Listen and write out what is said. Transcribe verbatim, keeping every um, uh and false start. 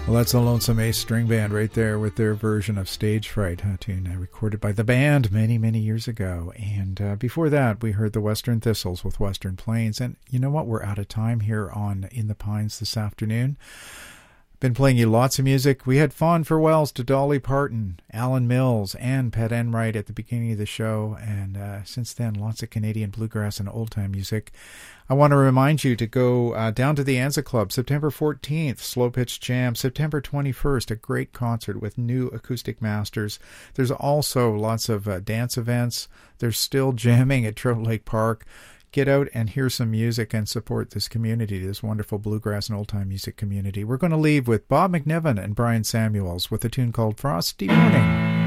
Well, that's the Lonesome Ace String Band right there with their version of Stage Fright, a tune uh, recorded by the band many, many years ago. And uh, before that, we heard the Western Thistles with Western Plains. And you know what? We're out of time here on In the Pines this afternoon. Been playing you lots of music. We had Fawn Farewells to Dolly Parton, Alan Mills, and Pat Enright at the beginning of the show. And uh, since then, lots of Canadian bluegrass and old-time music. I want to remind you to go uh, down to the Anza Club, September fourteenth, Slow Pitch Jam, September twenty-first, a great concert with new acoustic masters. There's also lots of uh, dance events. There's still jamming at Trout Lake Park. Get out and hear some music and support this community, this wonderful bluegrass and old-time music community. We're going to leave with Bob McNiven and Brian Samuels with a tune called Frosty Morning.